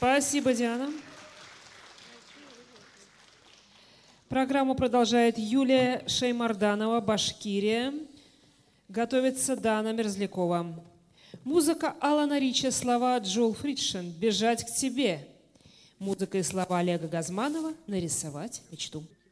Спасибо, Диана. Программу продолжает Юлия Шеймарданова, Башкирия. Готовится Дана Мерзлякова. Музыка Алана Ричи, слова Джоэл Фридшен «Бежать к тебе». Музыка и слова Олега Газманова «Нарисовать мечту».